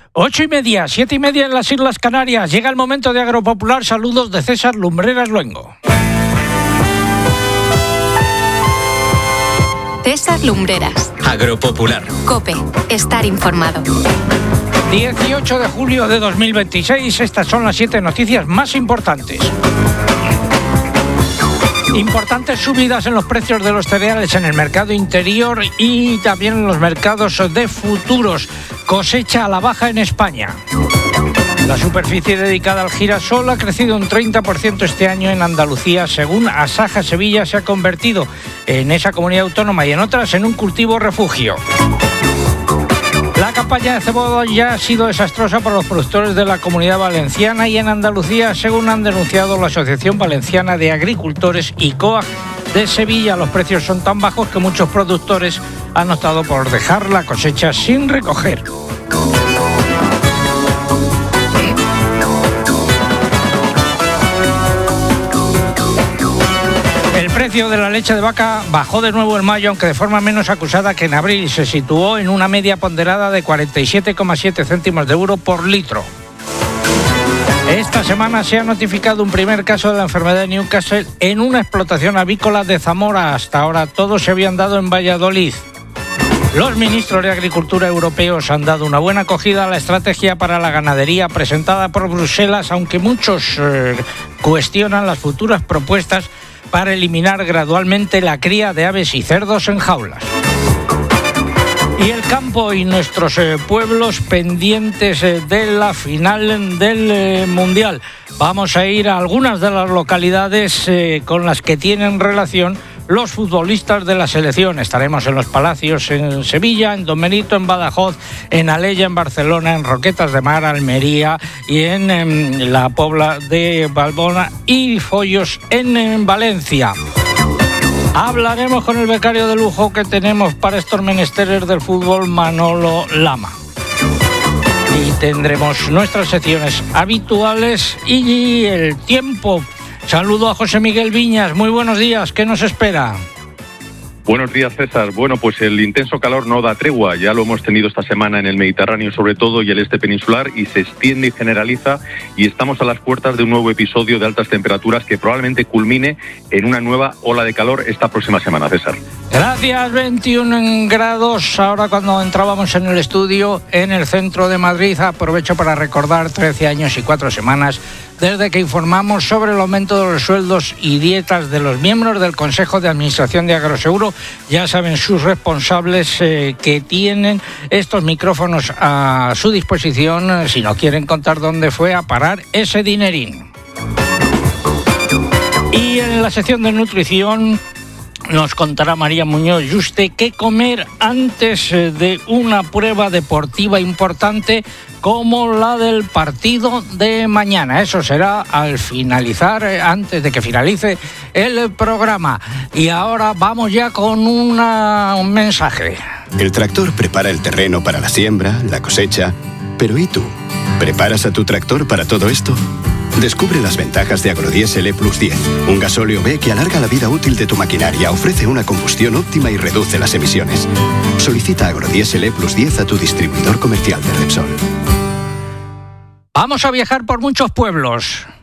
8:30, 7:30 en las Islas Canarias. Llega el momento de Agropopular. Saludos de César Lumbreras Luengo. César Lumbreras. Agropopular. COPE. Estar informado. 18 de julio de 2026. Estas son las 7 noticias más importantes. Importantes subidas en los precios de los cereales en el mercado interior y también en los mercados de futuros. Cosecha a la baja en España. La superficie dedicada al girasol ha crecido un 30% este año en Andalucía. Según Asaja, Sevilla se ha convertido en esa comunidad autónoma y en otras en un cultivo refugio. La campaña de cebolla ha sido desastrosa para los productores de la Comunidad Valenciana y en Andalucía, según han denunciado la Asociación Valenciana de Agricultores y COAG de Sevilla. Los precios son tan bajos que muchos productores han optado por dejar la cosecha sin recoger. El precio de la leche de vaca bajó de nuevo en mayo, aunque de forma menos acusada que en abril. Se situó en una media ponderada de 47,7 céntimos de euro por litro. Esta semana se ha notificado un primer caso de la enfermedad de Newcastle en una explotación avícola de Zamora. Hasta ahora todos se habían dado en Valladolid. Los ministros de Agricultura europeos han dado una buena acogida a la estrategia para la ganadería presentada por Bruselas, aunque muchos cuestionan las futuras propuestas para eliminar gradualmente la cría de aves y cerdos en jaulas. Y el campo y nuestros pueblos pendientes de la final del Mundial. Vamos a ir a algunas de las localidades con las que tienen relación los futbolistas de la selección. Estaremos en Los Palacios en Sevilla, en Don Benito en Badajoz, en Alella en Barcelona, en Roquetas de Mar, Almería y en la Pobla de Valbona y Follos en Valencia. Hablaremos con el becario de lujo que tenemos para estos menesteres del fútbol, Manolo Lama. Y tendremos nuestras secciones habituales y el tiempo. Saludo a José Miguel Viñas. Muy buenos días. ¿Qué nos espera? Buenos días, César. Bueno, pues el intenso calor no da tregua. Ya lo hemos tenido esta semana en el Mediterráneo sobre todo y el este peninsular, y se extiende y generaliza, y estamos a las puertas de un nuevo episodio de altas temperaturas que probablemente culmine en una nueva ola de calor esta próxima semana, César. Gracias. 21 grados ahora cuando entrábamos en el estudio en el centro de Madrid. Aprovecho para recordar 13 años y 4 semanas desde que informamos sobre el aumento de los sueldos y dietas de los miembros del Consejo de Administración de Agroseguro. Ya saben sus responsables que tienen estos micrófonos a su disposición si no quieren contar dónde fue a parar ese dinerín. Y en la sección de nutrición nos contará María Muñoz Yuste qué comer antes de una prueba deportiva importante como la del partido de mañana. Eso será al finalizar, antes de que finalice el programa. Y ahora vamos ya con un mensaje. El tractor prepara el terreno para la siembra, la cosecha. Pero ¿y tú? ¿Preparas a tu tractor para todo esto? Descubre las ventajas de Agrodiesel E+10, un gasóleo B que alarga la vida útil de tu maquinaria, ofrece una combustión óptima y reduce las emisiones. Solicita Agrodiesel E+10 a tu distribuidor comercial de Repsol. Vamos a viajar por muchos pueblos.